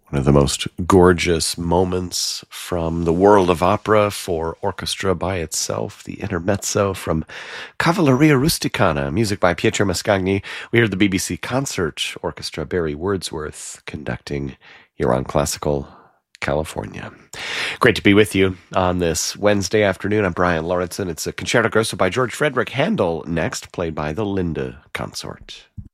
One of the most gorgeous moments from the world of opera for orchestra by itself, the intermezzo from Cavalleria Rusticana, music by Pietro Mascagni. We heard the BBC Concert Orchestra, Barry Wordsworth, conducting here on Classical California. Great to be with you on this Wednesday afternoon. I'm Brian Lauritsen. It's a Concerto Grosso by George Frederick Handel next, played by the Linda Consort.